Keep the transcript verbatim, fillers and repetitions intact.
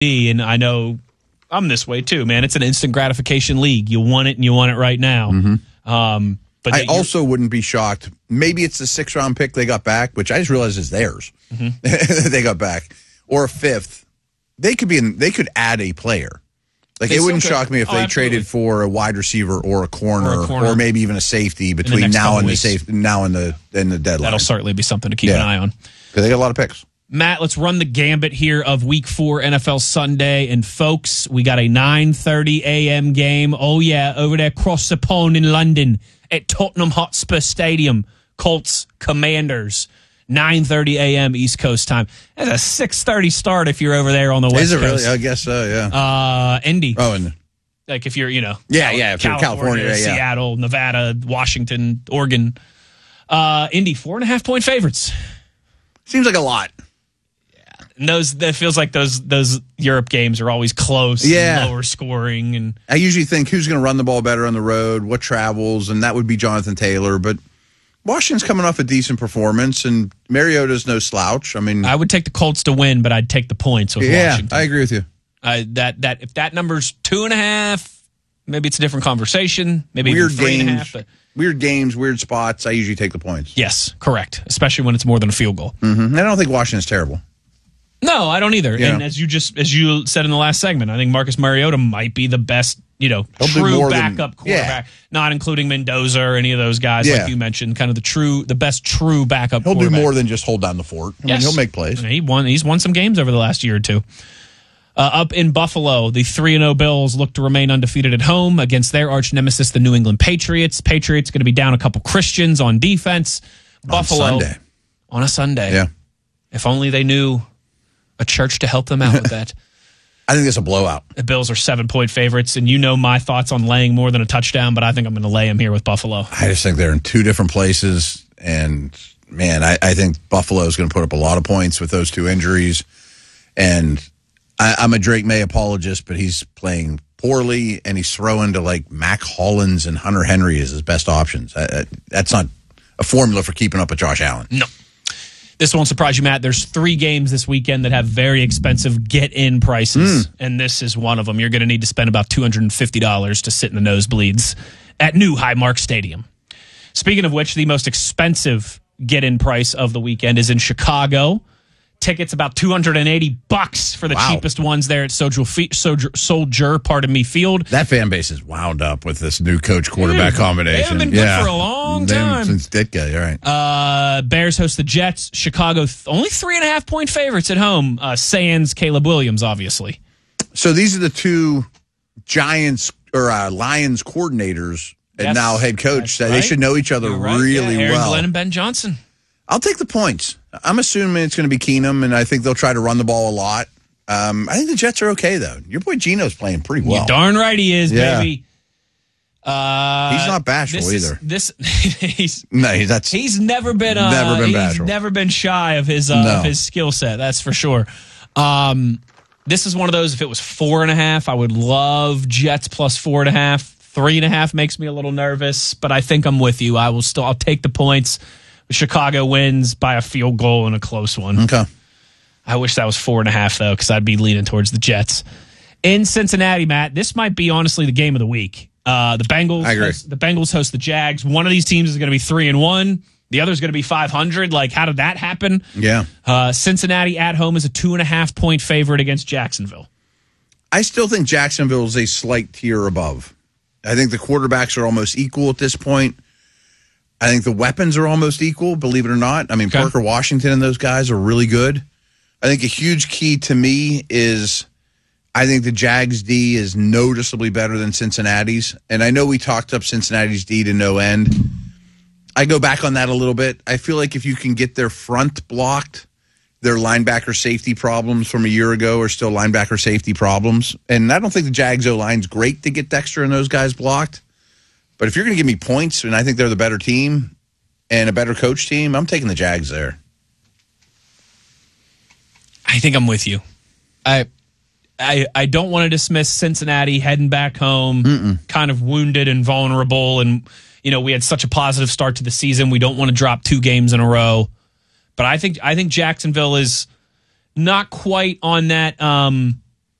And I know I'm this way too, man. It's an instant gratification league. You want it and you want it right now. Mm-hmm. Um, but I also wouldn't be shocked. Maybe it's the sixth round pick they got back, which I just realized is theirs. Mm-hmm. They got back, or a fifth. They could be in. They could add a player. Like They it wouldn't still could. shock me if Oh, they absolutely. traded for a wide receiver or a corner, Or or, a corner. maybe even a safety between next now couple and the weeks. safe now and the and the deadline. that'll certainly be something to keep Yeah. an eye on. Because they got a lot of picks. Matt, let's run the gambit here of Week Four N F L Sunday, and folks, we got a nine thirty a.m. game. Oh yeah, over there across the pond in London at Tottenham Hotspur Stadium. Colts Commanders. nine thirty a.m. East Coast time. That's a six thirty start if you're over there on the West Is it Coast. really? I guess so. Yeah. Uh, Indy. oh, and Like if you're, you know. Yeah, yeah, if you're California, yeah, yeah. Seattle, Nevada, Washington, Oregon. Uh, Indy, four and a half point favorites. seems like a lot. And those, that feels like those those Europe games are always close, Yeah. and lower scoring, and I usually think who's going to run the ball better on the road, what travels, and that would be Jonathan Taylor. But Washington's coming off a decent performance, and Mariota's no slouch. I mean, I would take the Colts to win, but I'd take the points with yeah, Washington. I agree with you. Uh, that that if that number's two and a half, maybe it's a different conversation. Maybe Weird even three games, and a half. But weird games, weird spots. I usually take the points. yes, correct. Especially when it's more than a field goal. Mm-hmm. I don't think Washington's terrible. No, I don't either. Yeah. And as you just as you said in the last segment, I think Marcus Mariota might be the best, you know, He'll do true more than- backup quarterback, not including Mendoza or any of those guys Yeah. like you mentioned. Kind of the true, the best true backup. He'll do quarterback. more than just hold down the fort. I Yes. mean, he'll make plays. He won. He's won some games over the last year or two. Uh, up in Buffalo, the three and oh Bills look to remain undefeated at home against their arch nemesis, the New England Patriots. Patriots going to be down a couple Christians on defense. Buffalo On Sunday. on a Sunday. Yeah. If only they knew a church to help them out with that. I think it's a blowout. The Bills are seven-point favorites, and you know my thoughts on laying more than a touchdown, but I think I'm going to lay them here with Buffalo. I just think they're in two different places, and man, I, I think Buffalo is going to put up a lot of points with those two injuries. And I, I'm a Drake May apologist, but he's playing poorly, and he's throwing to like Mac Hollins and Hunter Henry as his best options. I, I, that's not a formula for keeping up with Josh Allen. No. This won't surprise you, Matt. There's three games this weekend that have very expensive get-in prices, Mm. and this is one of them. You're going to need to spend about two hundred fifty dollars to sit in the nosebleeds at New Highmark Stadium. Speaking of which, the most expensive get-in price of the weekend is in Chicago. Tickets about two hundred eighty bucks for the Wow. cheapest ones there at Soldier, Soldier, Soldier pardon me, Field. That fan base is wound up with this new coach quarterback Dude, combination. they haven't been good for a long They haven't time. since Ditka. You're right. Uh, Bears host the Jets. Chicago th- only three and a half point favorites at home. Uh, sans Caleb Williams, obviously. So these are the two Giants or uh, Lions coordinators and Yes, now head coach. that's They right. should know each other You're right. really yeah, Aaron well. Glenn and Ben Johnson. I'll take the points. I'm assuming it's going to be Keenum, and I think they'll try to run the ball a lot. Um, I think the Jets are okay, though. Your boy Geno's playing pretty well. You darn right he is, Yeah. baby. Uh, He's not bashful this is- either. this he's No, that's he's never been uh, Never been he's bashful. never been shy of his uh, No. of his skill set. That's for sure. Um, this is one of those. If it was four and a half, I would love Jets plus four and a half. Three and a half makes me a little nervous, but I think I'm with you. I will still. I'll take the points. Chicago wins by a field goal and a close one. okay. I wish that was four and a half, though, because I'd be leaning towards the Jets. In Cincinnati, Matt, this might be honestly the game of the week. Uh, the Bengals, I agree. host, the Bengals host the Jags. One of these teams is going to be three and one. The other is going to be five hundred. Like, how did that happen? Yeah. Uh, Cincinnati at home is a two and a half point favorite against Jacksonville. I still think Jacksonville is a slight tier above. I think the quarterbacks are almost equal at this point. I think the weapons are almost equal, believe it or not. I mean, Okay. Parker Washington and those guys are really good. I think a huge key to me is I think the Jags D is noticeably better than Cincinnati's. And I know we talked up Cincinnati's D to no end. I go back on that a little bit. I feel like if you can get their front blocked, their linebacker safety problems from a year ago are still linebacker safety problems. And I don't think the Jags O-line's great to get Dexter and those guys blocked. But if you're going to give me points, and I think they're the better team and a better coach team, I'm taking the Jags there. I think I'm with you. I I, I don't want to dismiss Cincinnati heading back home, Mm-mm. kind of wounded and vulnerable. And, you know, we had such a positive start to the season. We don't want to drop two games in a row. But I think I think Jacksonville is not quite on that um,